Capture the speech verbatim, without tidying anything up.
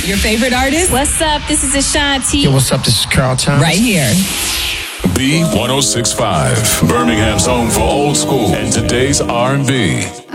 Your favorite artist? What's up? This is Ashanti. Yo, what's up? This is Carl Thomas. Right here. B one oh six point five, Birmingham's home for old school and today's R and B.